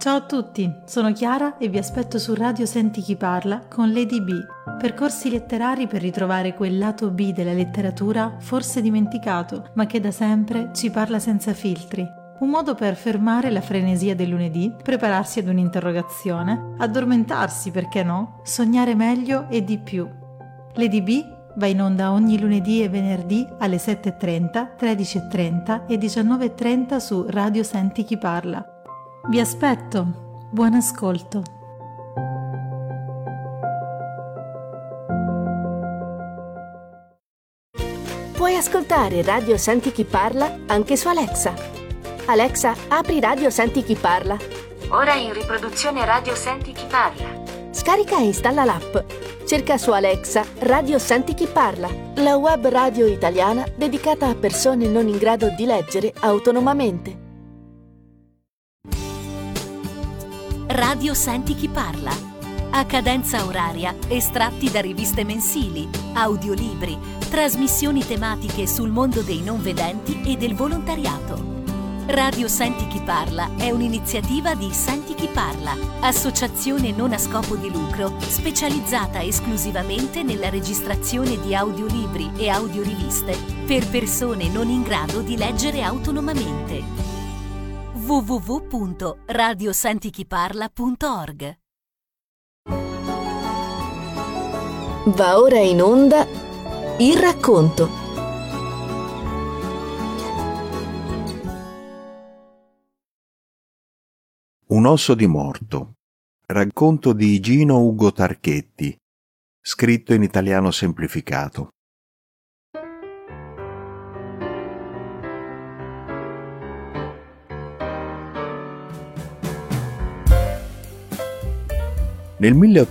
Ciao a tutti, sono Chiara e vi aspetto su Radio Senti Chi Parla con Lady B, percorsi letterari per ritrovare quel lato B della letteratura forse dimenticato, ma che da sempre ci parla senza filtri. Un modo per fermare la frenesia del lunedì, prepararsi ad un'interrogazione, addormentarsi, perché no, sognare meglio e di più. Lady B va in onda ogni lunedì e venerdì alle 7.30, 13.30 e 19.30 su Radio Senti Chi Parla. Vi aspetto, buon ascolto. Puoi ascoltare Radio Senti Chi Parla anche su Alexa. Alexa, apri Radio Senti Chi Parla. Ora in riproduzione Radio Senti Chi Parla. Scarica e installa l'app. Cerca su Alexa Radio Senti Chi Parla, la web radio italiana dedicata a persone non in grado di leggere autonomamente. Radio Senti Chi Parla. A cadenza oraria, estratti da riviste mensili, audiolibri, trasmissioni tematiche sul mondo dei non vedenti e del volontariato. Radio Senti Chi Parla è un'iniziativa di Senti Chi Parla, associazione non a scopo di lucro specializzata esclusivamente nella registrazione di audiolibri e audioriviste per persone non in grado di leggere autonomamente. www.radiosentichiparla.org. Va ora in onda il racconto. Un osso di morto. Racconto di Gino Ugo Tarchetti, scritto in italiano semplificato. Nel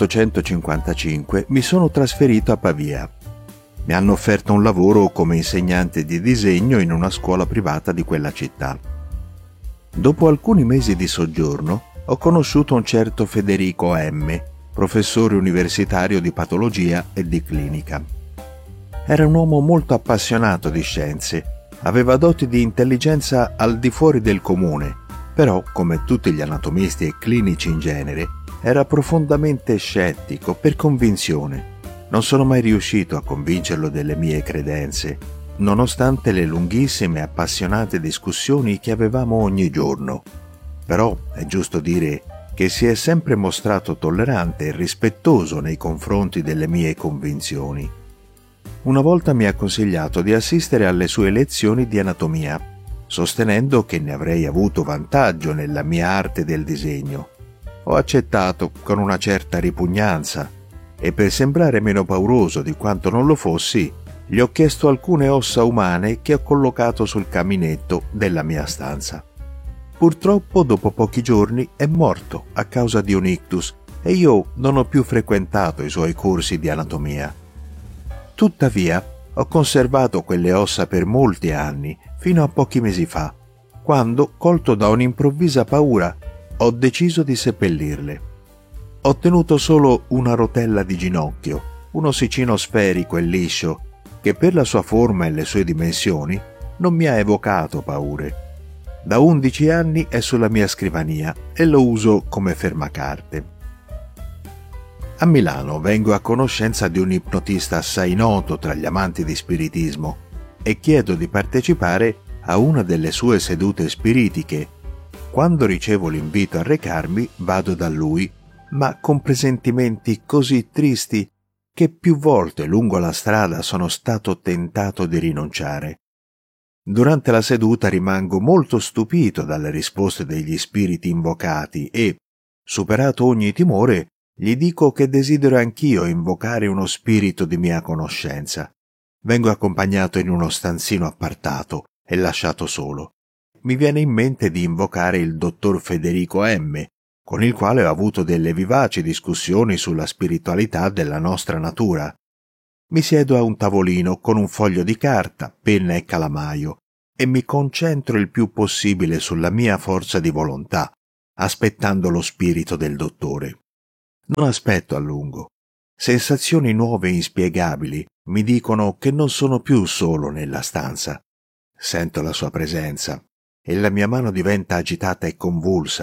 1855 mi sono trasferito a Pavia. Mi hanno offerto un lavoro come insegnante di disegno in una scuola privata di quella città. Dopo alcuni mesi di soggiorno ho conosciuto un certo Federico M., professore universitario di patologia e di clinica. Era un uomo molto appassionato di scienze, aveva doti di intelligenza al di fuori del comune, però, come tutti gli anatomisti e clinici in genere, era profondamente scettico per convinzione. Non sono mai riuscito a convincerlo delle mie credenze, nonostante le lunghissime e appassionate discussioni che avevamo ogni giorno. Però è giusto dire che si è sempre mostrato tollerante e rispettoso nei confronti delle mie convinzioni. Una volta mi ha consigliato di assistere alle sue lezioni di anatomia, sostenendo che ne avrei avuto vantaggio nella mia arte del disegno. Ho accettato con una certa ripugnanza e per sembrare meno pauroso di quanto non lo fossi, gli ho chiesto alcune ossa umane che ho collocato sul caminetto della mia stanza. Purtroppo, dopo pochi giorni, è morto a causa di un ictus e io non ho più frequentato i suoi corsi di anatomia. Tuttavia, ho conservato quelle ossa per molti anni, fino a pochi mesi fa, quando, colto da un'improvvisa paura, ho deciso di seppellirle. Ho tenuto solo una rotella di ginocchio, un ossicino sferico e liscio, che per la sua forma e le sue dimensioni non mi ha evocato paure. Da 11 anni è sulla mia scrivania e lo uso come fermacarte. A Milano vengo a conoscenza di un ipnotista assai noto tra gli amanti di spiritismo e chiedo di partecipare a una delle sue sedute spiritiche. Quando ricevo l'invito a recarmi, vado da lui, ma con presentimenti così tristi che più volte lungo la strada sono stato tentato di rinunciare. Durante la seduta rimango molto stupito dalle risposte degli spiriti invocati e, superato ogni timore, gli dico che desidero anch'io invocare uno spirito di mia conoscenza. Vengo accompagnato in uno stanzino appartato e lasciato solo. Mi viene in mente di invocare il dottor Federico M., con il quale ho avuto delle vivaci discussioni sulla spiritualità della nostra natura. Mi siedo a un tavolino con un foglio di carta, penna e calamaio e mi concentro il più possibile sulla mia forza di volontà, aspettando lo spirito del dottore. Non aspetto a lungo. Sensazioni nuove e inspiegabili mi dicono che non sono più solo nella stanza. Sento la sua presenza e la mia mano diventa agitata e convulsa,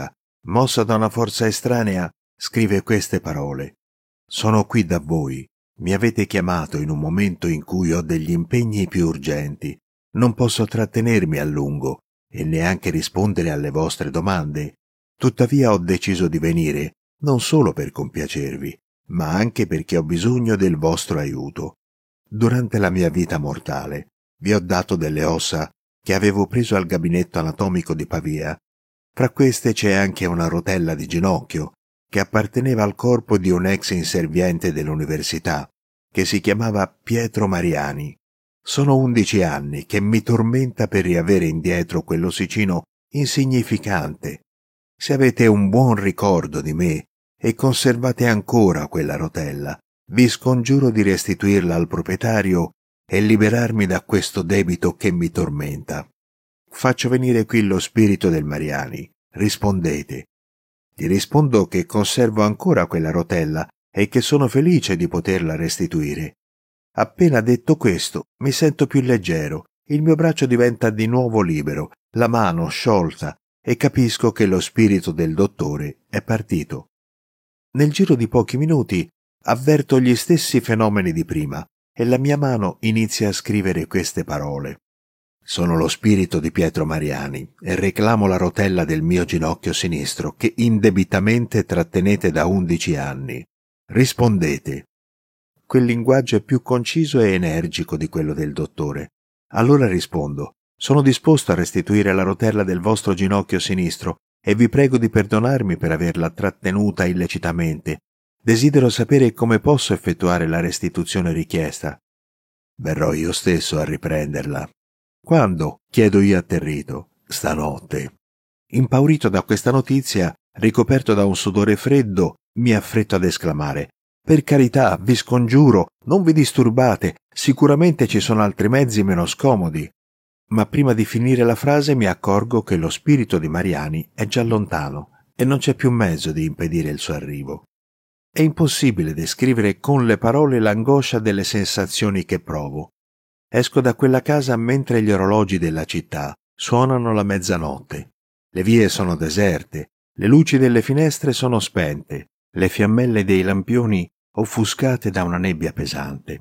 mossa da una forza estranea, scrive queste parole: «Sono qui da voi. Mi avete chiamato in un momento in cui ho degli impegni più urgenti. Non posso trattenermi a lungo e neanche rispondere alle vostre domande. Tuttavia ho deciso di venire non solo per compiacervi, ma anche perché ho bisogno del vostro aiuto. Durante la mia vita mortale vi ho dato delle ossa che avevo preso al gabinetto anatomico di Pavia. Fra queste c'è anche una rotella di ginocchio che apparteneva al corpo di un ex inserviente dell'università che si chiamava Pietro Mariani. Sono 11 anni che mi tormenta per riavere indietro quell'ossicino insignificante. Se avete un buon ricordo di me e conservate ancora quella rotella, vi scongiuro di restituirla al proprietario e liberarmi da questo debito che mi tormenta. Faccio venire qui lo spirito del Mariani. Rispondete». Gli rispondo che conservo ancora quella rotella e che sono felice di poterla restituire. Appena detto questo, mi sento più leggero, il mio braccio diventa di nuovo libero, la mano sciolta, e capisco che lo spirito del dottore è partito. Nel giro di pochi minuti avverto gli stessi fenomeni di prima e la mia mano inizia a scrivere queste parole: «Sono lo spirito di Pietro Mariani e reclamo la rotella del mio ginocchio sinistro che indebitamente trattenete da 11 anni. Rispondete». Quel linguaggio è più conciso e energico di quello del dottore. Allora rispondo: «Sono disposto a restituire la rotella del vostro ginocchio sinistro e vi prego di perdonarmi per averla trattenuta illecitamente. Desidero sapere come posso effettuare la restituzione richiesta». «Verrò io stesso a riprenderla». «Quando?» chiedo io atterrito. «Stanotte». Impaurito da questa notizia, ricoperto da un sudore freddo, mi affretto ad esclamare: «Per carità, vi scongiuro, non vi disturbate, sicuramente ci sono altri mezzi meno scomodi». Ma prima di finire la frase mi accorgo che lo spirito di Mariani è già lontano e non c'è più mezzo di impedire il suo arrivo. È impossibile descrivere con le parole l'angoscia delle sensazioni che provo. Esco da quella casa mentre gli orologi della città suonano la mezzanotte. Le vie sono deserte, le luci delle finestre sono spente, le fiammelle dei lampioni offuscate da una nebbia pesante.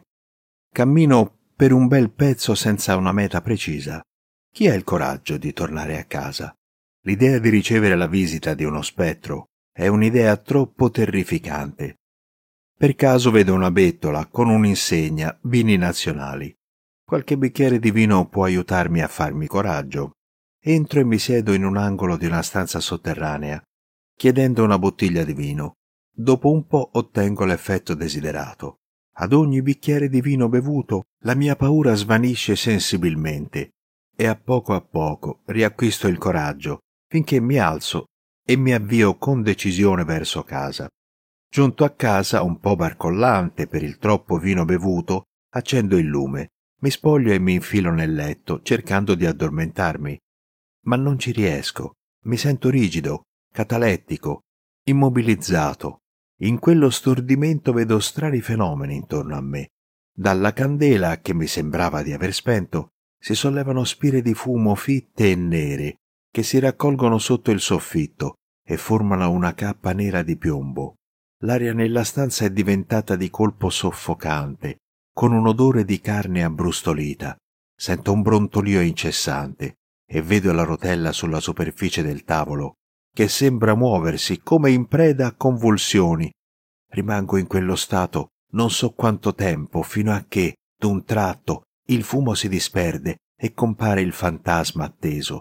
Cammino per un bel pezzo senza una meta precisa. Chi ha il coraggio di tornare a casa? L'idea di ricevere la visita di uno spettro è un'idea troppo terrificante. Per caso vedo una bettola con un'insegna Vini Nazionali. Qualche bicchiere di vino può aiutarmi a farmi coraggio. Entro e mi siedo in un angolo di una stanza sotterranea, chiedendo una bottiglia di vino. Dopo un po' ottengo l'effetto desiderato. Ad ogni bicchiere di vino bevuto, la mia paura svanisce sensibilmente e a poco riacquisto il coraggio finché mi alzo e mi avvio con decisione verso casa. Giunto a casa, un po' barcollante per il troppo vino bevuto, accendo il lume. Mi spoglio e mi infilo nel letto, cercando di addormentarmi. Ma non ci riesco. Mi sento rigido, catalettico, immobilizzato. In quello stordimento vedo strani fenomeni intorno a me. Dalla candela, che mi sembrava di aver spento, si sollevano spire di fumo fitte e nere, che si raccolgono sotto il soffitto e formano una cappa nera di piombo. L'aria nella stanza è diventata di colpo soffocante, con un odore di carne abbrustolita. Sento un brontolio incessante e vedo la rotella sulla superficie del tavolo, che sembra muoversi come in preda a convulsioni. Rimango in quello stato non so quanto tempo, fino a che, d'un tratto, il fumo si disperde e compare il fantasma atteso.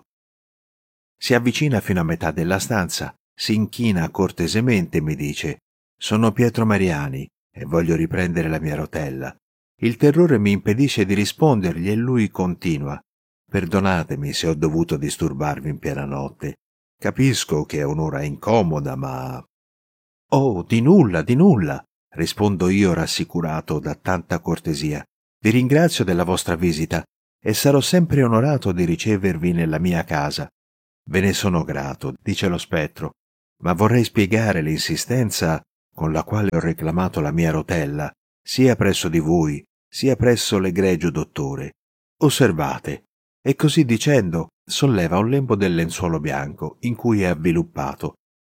Si avvicina fino a metà della stanza, si inchina cortesemente e mi dice: «Sono Pietro Mariani e voglio riprendere la mia rotella». Il terrore mi impedisce di rispondergli e lui continua: «Perdonatemi se ho dovuto disturbarvi in piena notte. Capisco che è un'ora incomoda, ma...» «Oh, di nulla», rispondo io rassicurato da tanta cortesia. «Vi ringrazio della vostra visita e sarò sempre onorato di ricevervi nella mia casa». «Ve ne sono grato», dice lo spettro, «ma vorrei spiegare l'insistenza con la quale ho reclamato la mia rotella, sia presso di voi, sia presso l'egregio dottore. Osservate». E così dicendo solleva un lembo del lenzuolo bianco in cui è avviluppato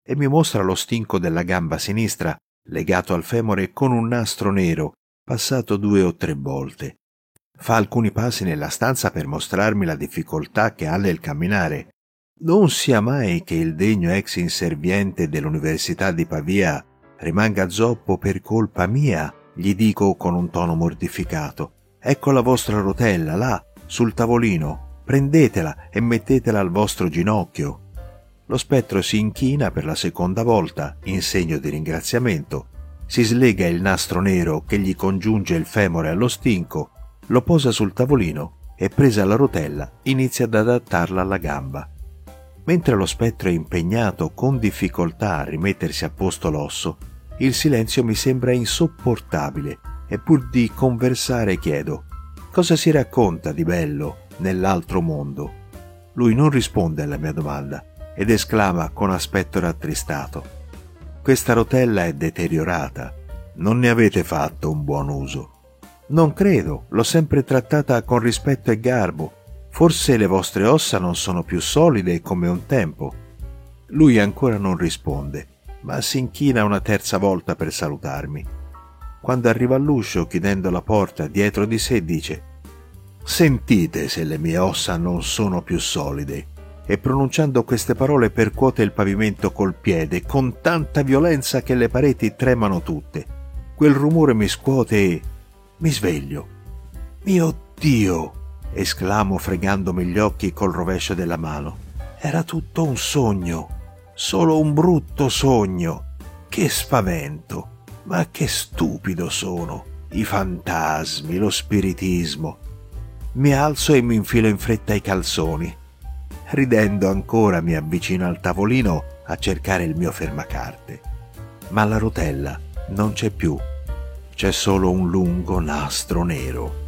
e mi mostra lo stinco della gamba sinistra legato al femore con un nastro nero passato 2 o 3 volte. Fa alcuni passi nella stanza per mostrarmi la difficoltà che ha nel camminare. Non sia mai che il degno ex inserviente dell'Università di Pavia rimanga zoppo per colpa mia, gli dico con un tono mortificato. Ecco la vostra rotella, là, sul tavolino. Prendetela e mettetela al vostro ginocchio. Lo spettro si inchina per la seconda volta, in segno di ringraziamento, si slega il nastro nero che gli congiunge il femore allo stinco, lo posa sul tavolino e, presa la rotella, inizia ad adattarla alla gamba. Mentre lo spettro è impegnato con difficoltà a rimettersi a posto l'osso, il silenzio mi sembra insopportabile e pur di conversare chiedo: cosa si racconta di bello nell'altro mondo? Lui non risponde alla mia domanda ed esclama con aspetto rattristato: questa rotella è deteriorata, non ne avete fatto un buon uso. Non credo, l'ho sempre trattata con rispetto e garbo. Forse le vostre ossa non sono più solide come un tempo. Lui ancora non risponde, ma si inchina una terza volta per salutarmi. Quando arriva all'uscio, chiudendo la porta dietro di sé, dice: sentite se le mie ossa non sono più solide. E pronunciando queste parole percuote il pavimento col piede con tanta violenza che le pareti tremano tutte. Quel rumore mi scuote e mi sveglio. Mio Dio! Esclamo fregandomi gli occhi col rovescio della mano. Era tutto un sogno, solo un brutto sogno. Che spavento! Ma che stupido sono! I fantasmi, lo spiritismo. Mi alzo e mi infilo in fretta i calzoni. Ridendo ancora mi avvicino al tavolino a cercare il mio fermacarte. Ma la rotella non c'è più. C'è solo un lungo nastro nero.